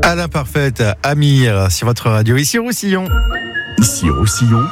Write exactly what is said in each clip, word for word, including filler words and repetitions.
À l'imparfaite, Amir, sur votre radio, ici Roussillon. Ici Roussillon.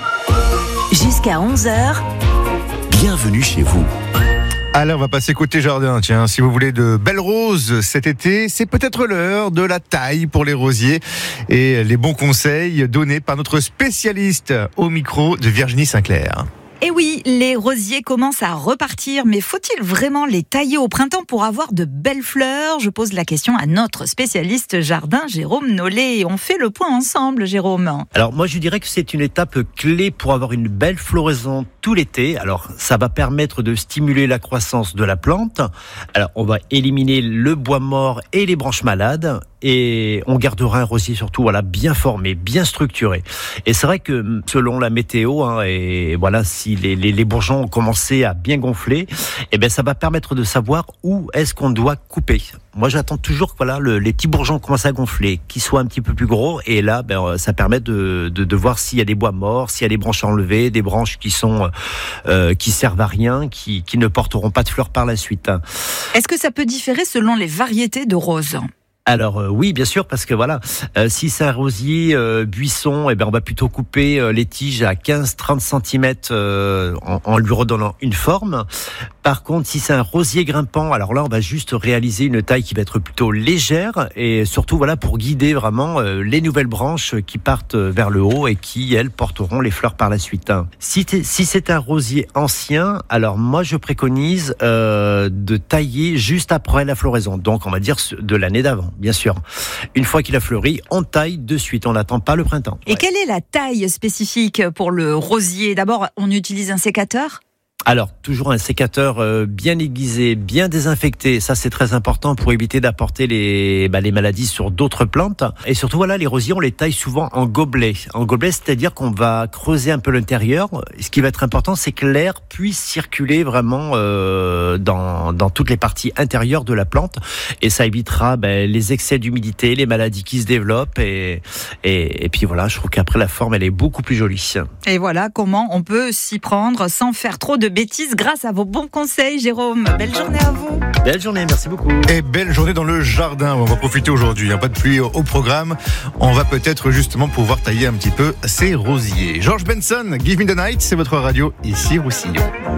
Jusqu'à onze heures. Bienvenue chez vous. Alors, on va passer côté jardin. Tiens, si vous voulez de belles roses cet été, c'est peut-être l'heure de la taille pour les rosiers et les bons conseils donnés par notre spécialiste au micro de Virginie Sinclair. Et oui, les rosiers commencent à repartir, mais faut-il vraiment les tailler au printemps pour avoir de belles fleurs ? Je pose la question à notre spécialiste jardin, Jérôme Nollet. On fait le point ensemble, Jérôme. Alors moi je dirais que c'est une étape clé pour avoir une belle floraison tout l'été. Alors ça va permettre de stimuler la croissance de la plante. Alors on va éliminer le bois mort et les branches malades. Et on gardera un rosier surtout voilà bien formé, bien structuré. Et c'est vrai que selon la météo, hein, et voilà, si les, les, les bourgeons ont commencé à bien gonfler, eh ben ça va permettre de savoir où est-ce qu'on doit couper. Moi, j'attends toujours que voilà le, les petits bourgeons commencent à gonfler, qu'ils soient un petit peu plus gros, et là, ben ça permet de, de, de voir s'il y a des bois morts, s'il y a des branches enlevées, des branches qui sont euh, qui servent à rien, qui, qui ne porteront pas de fleurs par la suite. Est-ce que ça peut différer selon les variétés de roses ? Alors euh, oui, bien sûr, parce que voilà, euh, si c'est un rosier euh, buisson, eh ben on va plutôt couper euh, les tiges à quinze à trente centimètres euh, en, en lui redonnant une forme. Par contre, si c'est un rosier grimpant, alors là, on va juste réaliser une taille qui va être plutôt légère et surtout voilà pour guider vraiment euh, les nouvelles branches qui partent vers le haut et qui elles porteront les fleurs par la suite. Si, si c'est un rosier ancien, alors moi je préconise euh, de tailler juste après la floraison, donc on va dire de l'année d'avant. Bien sûr. Une fois qu'il a fleuri, on taille de suite. On n'attend pas le printemps. Et ouais. Quelle est la taille spécifique pour le rosier ? D'abord, on utilise un sécateur ? Alors, toujours un sécateur euh, bien aiguisé, bien désinfecté. Ça, c'est très important pour éviter d'apporter les, bah, les maladies sur d'autres plantes. Et surtout, voilà, les rosiers, on les taille souvent en gobelet. En gobelet, c'est-à-dire qu'on va creuser un peu l'intérieur. Ce qui va être important, c'est que l'air puisse circuler vraiment euh, dans, dans toutes les parties intérieures de la plante. Et ça évitera bah, les excès d'humidité, les maladies qui se développent. Et, et, et puis voilà, je trouve qu'après, la forme, elle est beaucoup plus jolie. Et voilà comment on peut s'y prendre sans faire trop de bêtises grâce à vos bons conseils, Jérôme. Belle journée à vous. Belle journée, merci beaucoup. Et belle journée dans le jardin. On va profiter aujourd'hui. Hein, pas de pluie au programme. On va peut-être justement pouvoir tailler un petit peu ces rosiers. George Benson, Give Me the Night, c'est votre radio ici Roussillon.